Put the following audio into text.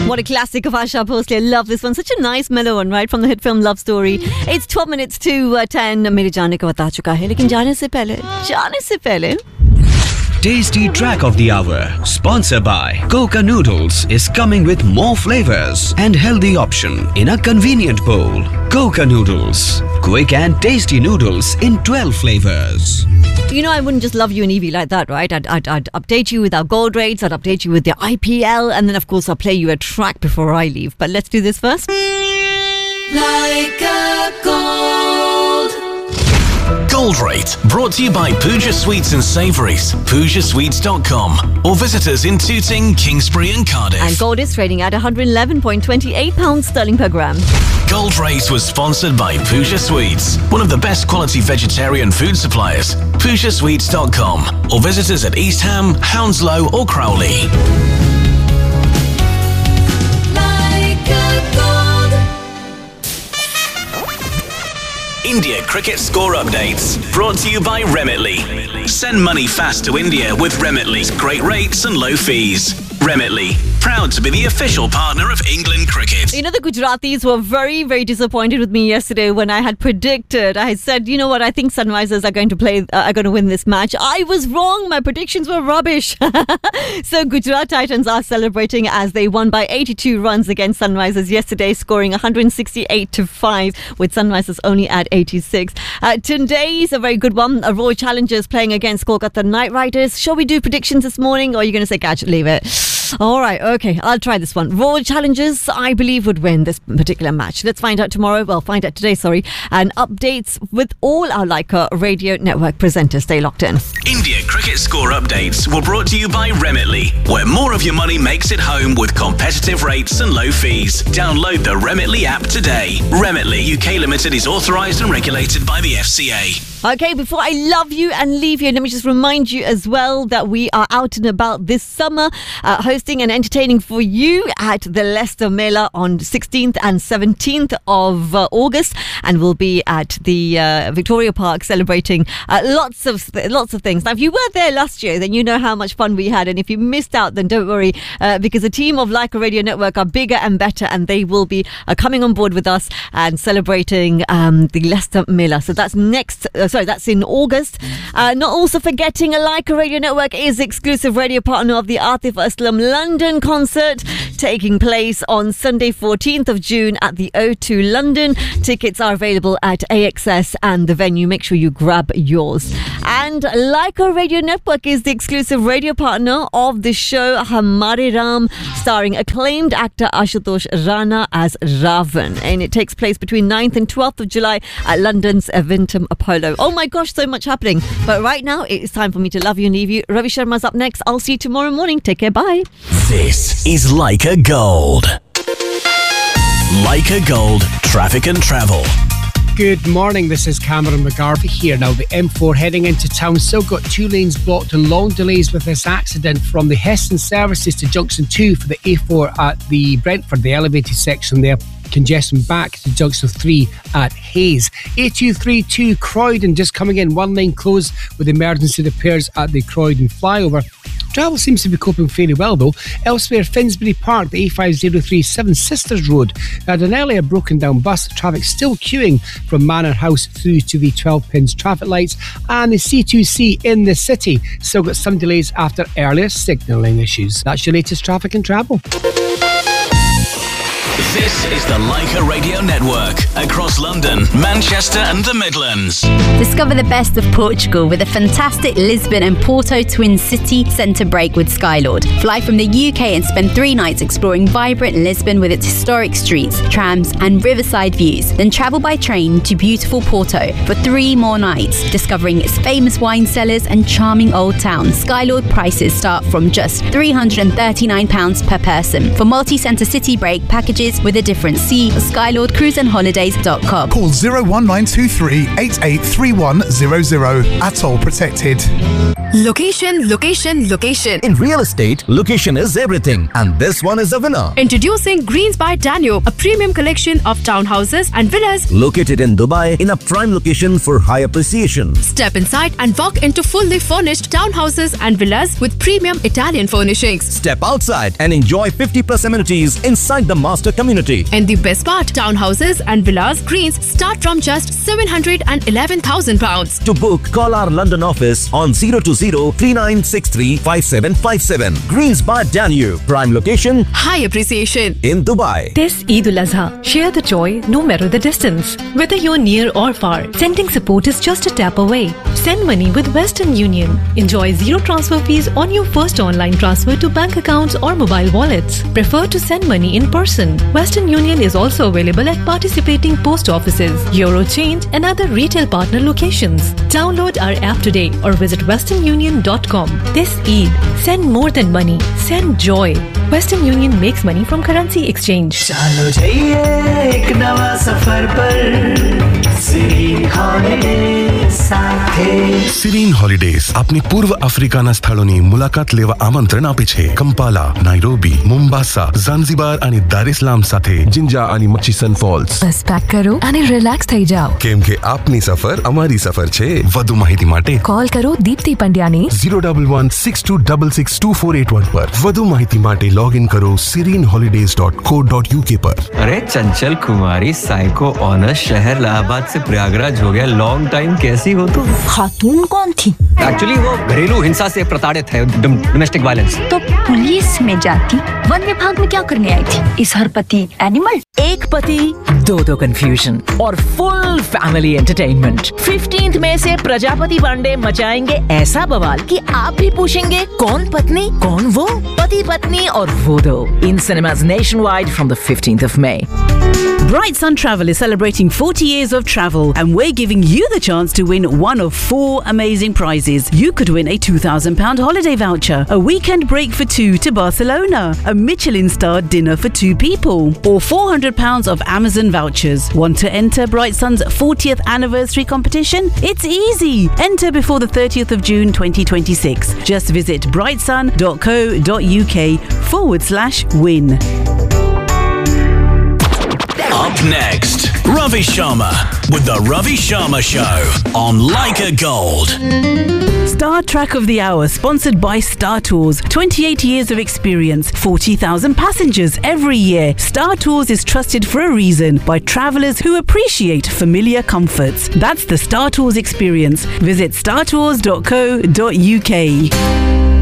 What a classic of Asha Bhosle. I love this one. Such a nice mellow one, right? From the hit film Love Story. It's 12 minutes to 10. मेरे जाने का बता चुका है, लेकिन जाने से पहले Tasty Track of the Hour, sponsored by Coca Noodles, is coming with more flavors and healthy option in a convenient bowl. Coca Noodles, quick and tasty noodles in 12 flavors. You know, I wouldn't just love you and Evie like that, right? I'd update you with our gold rates, I'd update you with the IPL, and then of course I'll play you a track before I leave. But let's do this first. Like a gold. Gold Rate, brought to you by Pooja Sweets and Savouries, PoojaSweets.com, or visit us in Tooting, Kingsbury and Cardiff. And gold is trading at £111.28 sterling per gram. Gold Rate was sponsored by Pooja Sweets, one of the best quality vegetarian food suppliers, PoojaSweets.com, or visit us at East Ham, Hounslow or Crowley. Like a gold. India Cricket Score Updates, brought to you by Remitly. Send money fast to India with Remitly's great rates and low fees. Remitly, proud to be the official partner of England cricket. You know, the Gujaratis were very, very disappointed with me yesterday when I had predicted. I had said, you know what, I think Sunrisers are going to win this match. I was wrong. My predictions were rubbish. So Gujarat Titans are celebrating as they won by 82 runs against Sunrisers yesterday, scoring 168-5, with Sunrisers only at 86. Today is a very good one. Royal Challengers playing against Kolkata Knight Riders. Shall we do predictions this morning, or are you going to say catch it, leave it? All right, okay, I'll try this one. Royal Challengers, I believe, would win this particular match. Let's find out tomorrow. Well, find out today, sorry. And updates with all our Leica Radio Network presenters. Stay locked in. India Cricket Score Updates were brought to you by Remitly, where more of your money makes it home with competitive rates and low fees. Download the Remitly app today. Remitly UK Limited is authorised and regulated by the FCA. Okay, before I love you and leave you, let me just remind you as well that we are out and about this summer, hosting and entertaining for you at the Leicester Mela on 16th and 17th of August, and we'll be at the Victoria Park celebrating lots of things. Now, if you were there last year, then you know how much fun we had, and if you missed out, then don't worry, because the team of Leica Radio Network are bigger and better, and they will be coming on board with us and celebrating the Leicester Mela. So that's that's in August. Not also forgetting, Leica Radio Network is exclusive radio partner of the Atif Aslam London concert, taking place on Sunday 14th of June at the O2 London. Tickets are available at AXS and the venue. Make sure you grab yours. And Leica Radio Network is the exclusive radio partner of the show Hamare Ram, starring acclaimed actor Ashutosh Rana as Ravan. And it takes place between 9th and 12th of July at London's Eventum Apollo. Oh my gosh, so much happening. But right now, it's time for me to love you and leave you. Ravi Sharma's up next. I'll see you tomorrow morning. Take care. Bye. This is Leica Gold. Leica Gold, traffic and travel. Good morning, this is Cameron McGarvey here. Now, the M4 heading into town still got 2 lanes blocked and long delays with this accident from the Heston services to Junction 2 for the A4 at the Brentford, the elevated section there. Congestion back to Junction 3 at Hayes. A232 Croydon just coming in, 1 lane closed with emergency repairs at the Croydon flyover. Travel seems to be coping fairly well though. Elsewhere, Finsbury Park, the A503 Seven Sisters Road, had an earlier broken down bus. Traffic still queuing from Manor House through to the 12 pins traffic lights. And the C2C in the city still got some delays after earlier signalling issues. That's your latest traffic and travel. This is the Leica Radio Network, across London, Manchester and the Midlands. Discover the best of Portugal with a fantastic Lisbon and Porto Twin City Centre break with Skylord. Fly from the UK and spend 3 nights exploring vibrant Lisbon with its historic streets, trams and riverside views. Then travel by train to beautiful Porto for 3 more nights, discovering its famous wine cellars and charming old town. Skylord prices start from just £339 per person. For multi-centre city break packages with a different, see skylordcruiseandholidays.com. Call 01923 883100. Atoll protected. Location, location, location. In real estate, location is everything, and this one is a winner. Introducing Greens by Danube, a premium collection of townhouses and villas Located in Dubai in a prime location for high appreciation. Step inside and walk into fully furnished townhouses and villas with premium Italian furnishings. Step outside and enjoy 50+ amenities inside the master community. And the best part, townhouses and villas Greens start from just £711,000. To book, call our London office on 020-3963-5757. Greens by Danube, prime location, High appreciation. in Dubai. This Eid al-Azha, share the joy no matter the distance. Whether you're near or far, sending support is just a tap away. Send money with Western Union. Enjoy zero transfer fees on your first online transfer to bank accounts or mobile wallets. Prefer to send money in person. Western Union is also available at participating post offices, Eurochange and other retail partner locations. Download our app today or visit westernunion.com. This Eid, send more than money, send joy. Western Union makes money from currency exchange. चलो जाइए एक नवा सफर पर Sirin holidays સાથે સિરીન holidays આપની પૂર્વ આફ્રિકાના સ્થળોની મુલાકાત લેવા આમંત્રણ આપે છે. કંપાલા, નાઇરોબી, મોમ્બાસા, ઝાંઝીબાર અને દારેસલામ સાથે જિંજા અને મચીસન ફોલ્સ. બસ પેક કરો અને રિલેક્સ થઈ જાઓ. કેમ કે આપની સફર અમારી સફર છે. વધુ માહિતી માટે કોલ કરો દીપ્તિ પંડ્યાને 011-6266-2481 પર. વધુ માહિતી માટે લૉગિન કરો sereneholidays.co.uk પર. अरे चंचल कुमारी साइको ऑनर्स शहर इलाहाबाद से प्रयागराज हो गया. लॉन्ग टाइम कैसी हो तुम? खातून कौन थी? एक्चुअली वो घरेलू हिंसा से प्रताड़ित है, डोमेस्टिक वायलेंस. तो पुलिस में जाती वन विभाग में क्या करने आई थी? इस हर पति एनिमल. एक पति दो कंफ्यूजन और फुल फैमिली एंटरटेनमेंट. 15th मई से प्रजापति पांडे मचाएंगे ऐसा बवाल कि आप भी पूछेंगे कौन पत्नी कौन वो. पति पत्नी और वो दो in cinemas nationwide from the 15th of May. Bright Sun Travel is celebrating 40 years of travel, and we're giving you the chance to win one of 4 amazing prizes. You could win a £2,000 holiday voucher, a weekend break for 2 to Barcelona, a Michelin-starred dinner for 2 people, or £400 of Amazon vouchers. Want to enter Bright Sun's 40th anniversary competition? It's easy. Enter before the 30th of June 2026. Just visit brightsun.co.uk/win. Up next, Ravi Sharma with the Ravi Sharma Show on Leica Gold. Star Track of the Hour, sponsored by Star Tours. 28 years of experience, 40,000 passengers every year. Star Tours is trusted for a reason by travellers who appreciate familiar comforts. That's the Star Tours experience. Visit startours.co.uk.